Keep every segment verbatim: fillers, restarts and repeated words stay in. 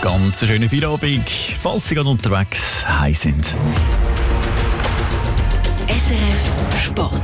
Ganz schöne Feierabend, falls Sie gerade unterwegs heim sind. S R F Sport.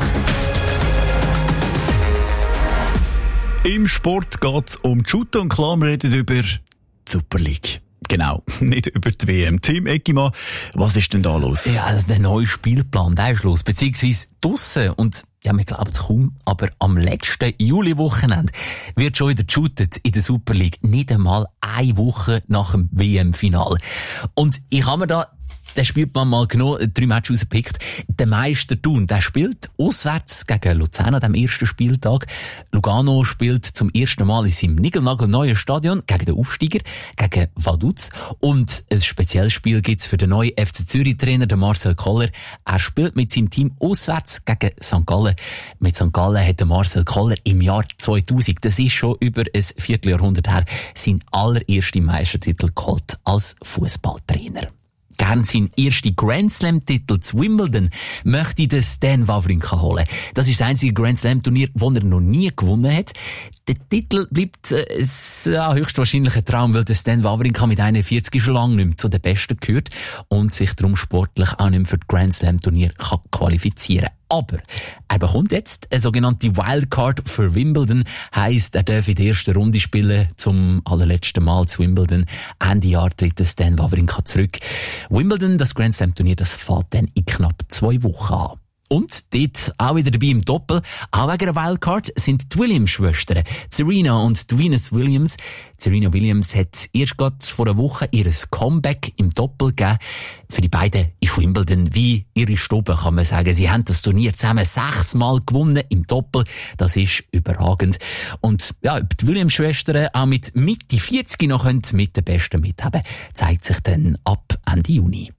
Im Sport geht es um die Shooter und klar, wir reden über die Super League. Genau, nicht über die W M. Team Eggimann, was ist denn da los? Ja, also der neue Spielplan, der ist los, beziehungsweise draussen. Und ja, man glaubt es kaum, aber am letzten Juli-Wochenende wird schon wieder geshootet in der Super League. Nicht einmal eine Woche nach dem W M-Final. Und ich habe mir da den Spielplan mal genommen, drei Matches rausgepickt. Der Meister Thun, der spielt auswärts gegen Luzern an dem ersten Spieltag. Lugano spielt zum ersten Mal in seinem niegelnagelneuen Stadion gegen den Aufsteiger, gegen Vaduz. Und ein spezielles Spiel gibt's für den neuen F C Zürich-Trainer, den Marcel Koller. Er spielt mit seinem Team auswärts gegen Sankt Gallen. Mit Sankt Gallen hat der Marcel Koller im Jahr zweitausend, das ist schon über ein Vierteljahrhundert her, seinen allerersten Meistertitel geholt als Fußballtrainer. Gern seinen ersten Grand Slam-Titel zu Wimbledon möchte der Stan Wawrinka holen. Das ist das einzige Grand Slam-Turnier, das er noch nie gewonnen hat. Der Titel bleibt äh, ja, höchstwahrscheinlich ein Traum, weil der Stan Wawrinka mit einundvierzig schon lange nicht mehr zu den Besten gehört und sich darum sportlich auch nicht mehr für das Grand Slam-Turnier kann qualifizieren. Aber er bekommt jetzt eine sogenannte Wildcard für Wimbledon. Heisst, er darf in der ersten Runde spielen, zum allerletzten Mal zu Wimbledon. Ende Jahr tritt Stan Wawrinka zurück. Wimbledon, das Grand Slam Turnier, das fällt dann in knapp zwei Wochen an. Und dort auch wieder dabei im Doppel, auch wegen der Wildcard, sind die Williams-Schwestern, Serena und die Venus Williams. Serena Williams hat erst gerade vor einer Woche ihr Comeback im Doppel gegeben. Für die beiden ist Wimbledon wie ihre Stube, kann man sagen. Sie haben das Turnier zusammen sechsmal gewonnen im Doppel. Das ist überragend. Und ja, ob die Williams-Schwestern auch mit Mitte vierzig noch mit den Besten mithaben, zeigt sich dann ab Ende Juni.